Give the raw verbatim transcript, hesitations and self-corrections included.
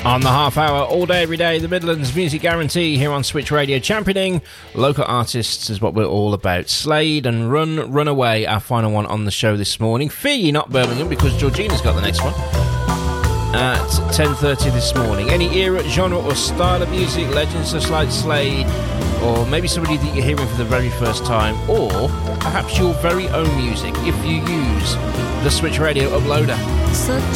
On the half hour, all day, every day, the Midlands Music Guarantee here on Switch Radio, championing local artists is what we're all about. Slade and Run, Run Away, our final one on the show this morning. Fear Ye Not Birmingham, because Georgina's got the next one at ten thirty this morning. Any era, genre or style of music, legends such like Slade, or maybe somebody that you're hearing for the very first time, or perhaps your very own music if you use the Switch Radio uploader. So